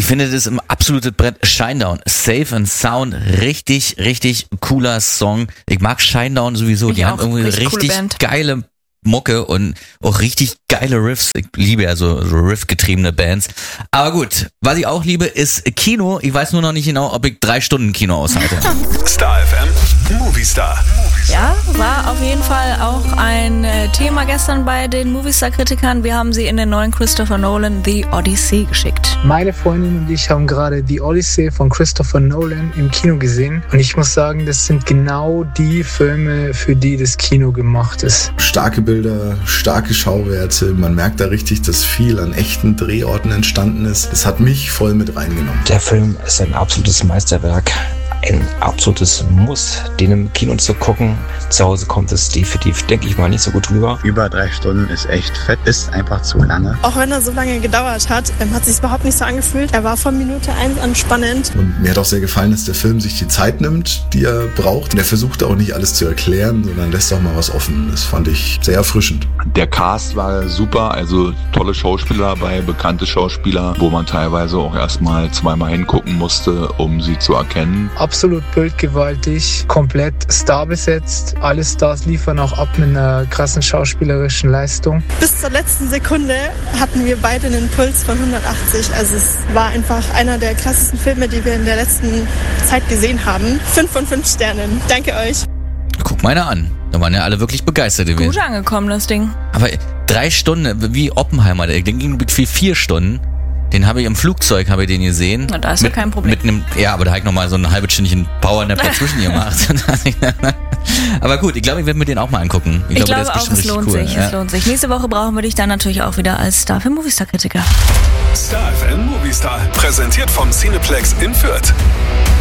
finde, das ist ein absolutes Brett. Shinedown, Safe and Sound, richtig, richtig cooler Song. Ich mag Shinedown sowieso. Die haben irgendwie richtig geile Mucke und auch richtig geile Riffs. Ich liebe ja so Riff-getriebene Bands. Aber gut, was ich auch liebe, ist Kino. Ich weiß nur noch nicht genau, ob ich 3 Stunden Kino aushalte. Star FM, Movie Star. Ja, war auf jeden Fall auch ein Thema gestern bei den Movie-Star-Kritikern. Wir haben sie in den neuen Christopher Nolan The Odyssey geschickt. Meine Freundin und ich haben gerade The Odyssey von Christopher Nolan im Kino gesehen. Und ich muss sagen, das sind genau die Filme, für die das Kino gemacht ist. Starke Bilder, starke Schauwerte. Man merkt da richtig, dass viel an echten Drehorten entstanden ist. Es hat mich voll mit reingenommen. Der Film ist ein absolutes Meisterwerk. Ein absolutes Muss, den im Kino zu gucken. Zu Hause kommt es definitiv, denke ich mal, nicht so gut rüber. Über 3 Stunden ist echt fett, ist einfach zu lange. Auch wenn er so lange gedauert hat, hat sich überhaupt nicht so angefühlt. Er war von Minute 1 an spannend. Und mir hat auch sehr gefallen, dass der Film sich die Zeit nimmt, die er braucht. Und er versucht auch nicht alles zu erklären, sondern lässt auch mal was offen. Das fand ich sehr erfrischend. Der Cast war super, also tolle Schauspieler dabei, bekannte Schauspieler, wo man teilweise auch erstmal zweimal hingucken musste, um sie zu erkennen. Absolut bildgewaltig, komplett starbesetzt. Alle Stars liefern auch ab mit einer krassen schauspielerischen Leistung. Bis zur letzten Sekunde hatten wir beide einen Puls von 180. Also es war einfach einer der krassesten Filme, die wir in der letzten Zeit gesehen haben. 5 von 5 Sternen. Danke euch. Guck mal einer an. Da waren ja alle wirklich begeistert gewesen. Gut angekommen, das Ding. Aber 3 Stunden, wie Oppenheimer, der ging für 4 Stunden. Den habe ich im Flugzeug den gesehen. Na, da ist ja kein Problem. Aber da habe ich nochmal so ein halbes Stündchen Powernap dazwischen gemacht. Aber gut, ich glaube, ich werde mir den auch mal angucken. Ich glaube, auch, es lohnt sich. Es lohnt sich. Nächste Woche brauchen wir dich dann natürlich auch wieder als Star FM Movie Star Kritiker. Star FM Movie Star, präsentiert vom Cineplex in Fürth.